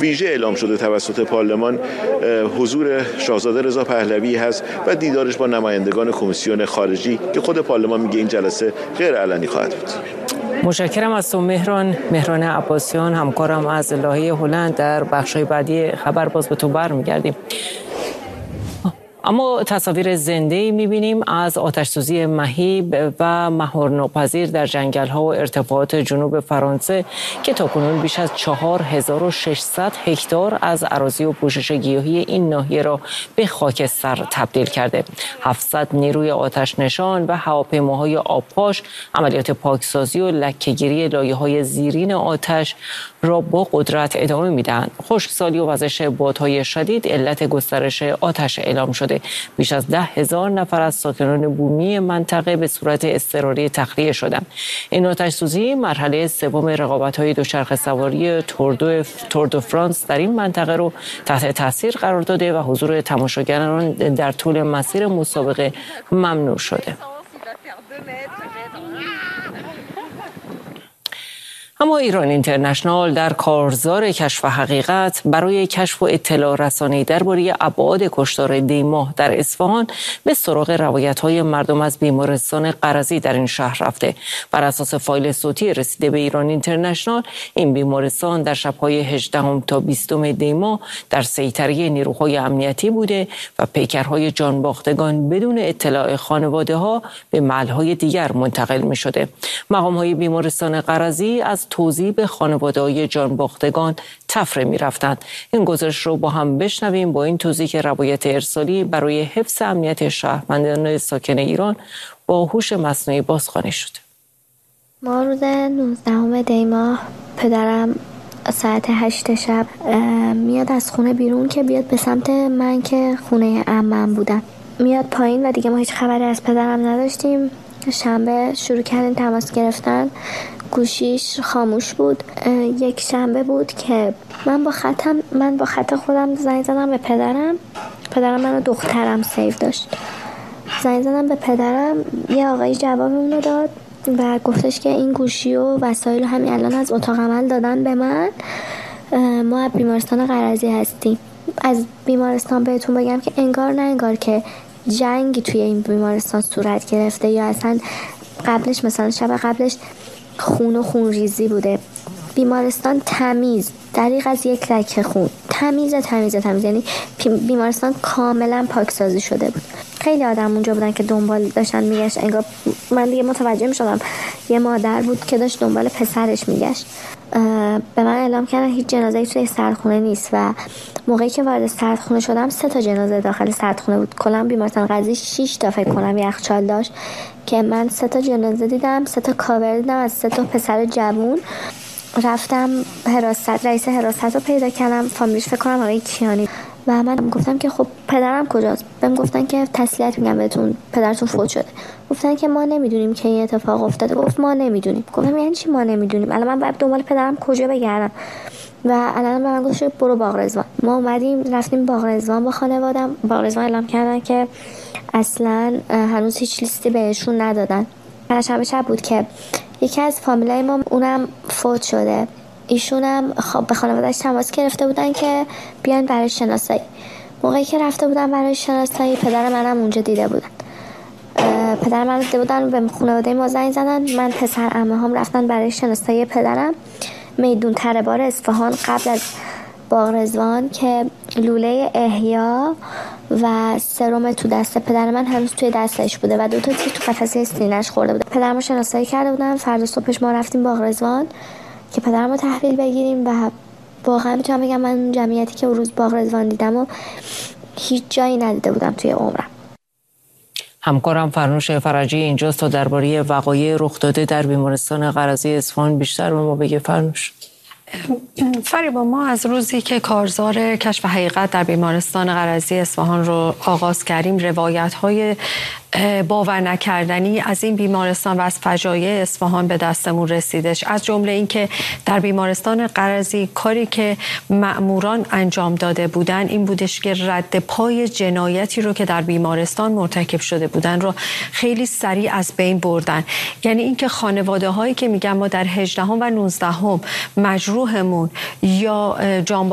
ویژه اعلام شده توسط پارلمان حضور شاهزاده رضا پهلوی هست و دیدارش با نمایندگان کمیسیون خارجی که خود پارلمان میگه این جلسه غیر علنی خواهد بود. متشکرم از تو مهران عباسیان، همکارم از لایحه هلند. در بخش‌های بعدی خبر باز به تو برمیگردیم. اما تصاویر زنده‌ای می‌بینیم از آتش‌سوزی مهیب و مهارناپذیر در جنگل‌ها و ارتفاعات جنوب فرانسه که تاکنون بیش از 4600 هکتار از اراضی و پوشش گیاهی این ناحیه را به خاکستر تبدیل کرده. 700 نیروی آتش نشان و هواپیماهای آبپاش عملیات پاکسازی و لکه‌گیری لایه‌های زیرین آتش را با قدرت ادامه می‌دهند. خشکسالی و وزش بادهای شدید علت گسترش آتش اعلام شده. بیش از 10,000 نفر از ساکنان بومی منطقه به صورت اضطراری تخلیه شدند. این آتش‌سوزی مرحله سوم رقابت‌های دوچرخه سواری تور دو فرانس در این منطقه رو تحت تاثیر قرار داده و حضور تماشاگران در طول مسیر مسابقه ممنوع شده. اما ایران اینترنشنال در کارزار کشف حقیقت برای کشف و اطلاع رسانی درباره ابعاد کشتار دیماه در اصفهان به سراغ روایت‌های مردم از بیمارستان قرضی در این شهر رفته. بر اساس فایل صوتی رسیده به ایران اینترنشنال، این بیمارستان در شب‌های 18 تا 20 دیماه در سیطره نیروهای امنیتی بوده و پیکرهای جانباختگان بدون اطلاع خانواده‌ها به محل‌های دیگر منتقل می‌شده. مقام‌های بیمارستان قرضی از توزیع به خانواده‌های جانباختگان تفره می‌رفتند. این گزارش رو با هم بشنویم با این توضیح که روایت ارسالی برای حفظ امنیت شهروندان ساکن ایران با هوش مصنوعی بازخوانی شد. ما روز 19 دی ماه پدرم ساعت 8 شب میاد از خونه بیرون که بیاد به سمت من که خونه عمم بودم. میاد پایین و دیگه ما هیچ خبری از پدرم نداشتیم. شنبه شروع کردیم تماس گرفتن، گوشیش خاموش بود. یک شنبه بود که من با خط خودم زنگ زدم به پدرم منو دخترم سیو داشت. زنگ زدم به پدرم، یه آقایی جوابمون داد و گفتش که این گوشی و وسایل همین الان از اتاق عمل دادن به من، ما از بیمارستان قرضی هستیم. از بیمارستان بهتون بگم که انگار که جنگی توی این بیمارستان صورت گرفته یا اصلا قبلش مثلا شب قبلش خون و خون ریزی بوده. بیمارستان تمیز، دریغ از یک لکه خون، تمیز، یعنی بیمارستان کاملا پاکسازی شده بود. خیلی آدم اونجا بودن که دنبال داشتن میگشت. انگار من دیگه متوجه میشدم یه مادر بود که داشت دنبال پسرش میگشت. به من اعلام کردن هیچ جنازه‌ای توی سردخونه نیست و موقعی که وارد سردخونه شدم 3 تا جنازه داخل سردخونه بود. کلا بیمارستان قضیه 6 تا فکر کنم یخچال داشت که من 3 تا جنازه دیدم، 3 تا کاور دیدم از 3 تا پسر جوون. رفتم رئیس حراست رو پیدا کردم، فامیلش فکر کنم آقای کیانی و من گفتم که خب پدرم کجاست؟ بهم گفتن که تسلیت میگم بهتون، پدرتون فوت شده. گفتن که ما نمیدونیم که این اتفاق افتاده. گفت ما نمیدونیم. گفتم یعنی چی ما نمیدونیم؟ الان من باید دنبال پدرم کجا بگردم؟ و الان به من گفت برو باغ رضوان. ما اومدیم رفتیم باغ رضوان با خانواده‌ام. باغ رضوان اعلام کردن که اصلا هنوز هیچ لیستی بهشون ندادن. شب بود که یکی از فامیلای ما اونم فوت شده. ایشونم به خانواده‌اش تماس گرفته بودن که بیان برای شناسایی. موقعی که رفته بودن برای شناسایی پدر منم اونجا دیده بودن. پدر من دیده بودن به خانواده ما زنگ زدن. من پسر عمه‌هام رفتن برای شناسایی پدرم میدون تره‌بار اصفهان قبل از باغ رضوان که لوله احیا و سرم تو دست پدر من هنوز توی دستش بوده و 2 تا تیر تو قفسه سینه‌اش خورده بوده. پدرمو شناسایی کرده بودن. فردا صبحش ما رفتیم باغ رضوان که پدرمو تحویل بگیریم و واقعا میتونم بگم من اون جمعیتی که اون روز باغ رضوان دیدم و هیچ جایی ندیده بودم توی عمرم. همکارم فرنوش فرجی اینجاست تا درباره وقایع رخ داده در بیمارستان قرضی اصفهان بیشتر به ما بگه. فرنوش. فریبا، ما از روزی که کارزار کشف حقیقت در بیمارستان قرضی اصفهان رو آغاز کردیم روایت‌های باور نکردنی از این بیمارستان و از فجایع اصفهان به دستمون رسیدش. از جمله این که در بیمارستان قرضی کاری که مأموران انجام داده بودن این بودش که رد پای جنایتی رو که در بیمارستان مرتکب شده بودن رو خیلی سریع از بین بردن. یعنی این که خانواده هایی که میگن ما در 18 و 19 مجروحمون یا